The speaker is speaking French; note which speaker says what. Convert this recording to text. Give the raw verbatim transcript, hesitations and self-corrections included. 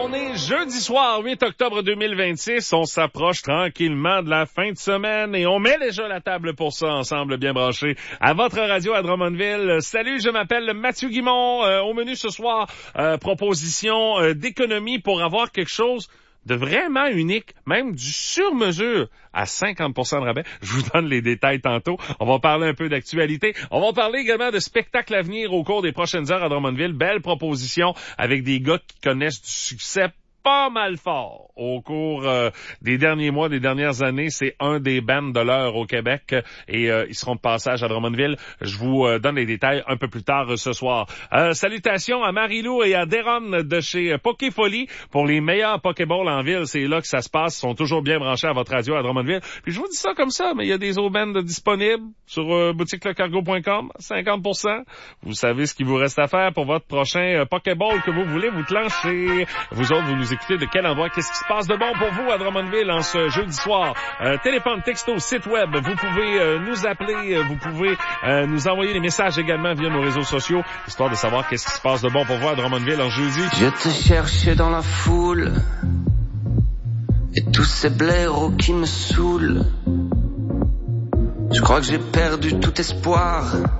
Speaker 1: On est jeudi soir, huit octobre deux mille vingt-six. On s'approche tranquillement de la fin de semaine et on met déjà la table pour ça ensemble, bien branchés à votre radio à Drummondville. Salut, je m'appelle Mathieu Guimond. Euh, au menu ce soir, euh, proposition euh, d'économie pour avoir quelque chose de vraiment unique, même du sur-mesure à cinquante pour cent de rabais. Je vous donne les détails tantôt. On va parler un peu d'actualité. On va parler également de spectacles à venir au cours des prochaines heures à Drummondville. Belle proposition avec des gars qui connaissent du succès pas mal fort au cours euh, des derniers mois, des dernières années. C'est un des bands de l'heure au Québec et euh, ils seront de passage à Drummondville. Je vous euh, donne les détails un peu plus tard euh, ce soir. Euh, salutations à Marie-Lou et à Deron de chez Pokéfolie pour les meilleurs Pokéballs en ville. C'est là que ça se passe. Ils sont toujours bien branchés à votre radio à Drummondville. Puis je vous dis ça comme ça, mais il y a des autres bands disponibles sur euh, boutique le cargo point com, cinquante pour cent. Vous savez ce qu'il vous reste à faire pour votre prochain euh, Pokéball que vous voulez vous clencher. Vous autres, vous nous écoutez de quel endroit? Qu'est-ce qui se passe de bon pour vous à Drummondville en ce jeudi soir? Euh, téléphone, texto, site web, vous pouvez euh, nous appeler, euh, vous pouvez euh, nous envoyer des messages également via nos réseaux sociaux, histoire de savoir qu'est-ce qui se passe de bon pour vous à Drummondville en jeudi.
Speaker 2: Je te cherchais dans la foule et tous ces blaireaux qui me saoulent. Je crois que j'ai perdu tout espoir.